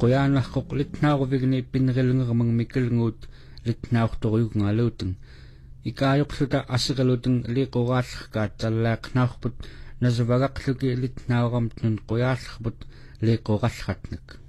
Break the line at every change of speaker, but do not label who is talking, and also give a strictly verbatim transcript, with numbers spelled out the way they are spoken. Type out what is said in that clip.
quyaanarqoq litnaaruvigni pinnerilungermang mikkelnguut litnaartoriugngaluuteng ikaajoqluta assiqaluteng liiqoraallерkaat tallaaqnaarput nasavagaqluki litnaaramtnun quyaallerput liiqorallratnak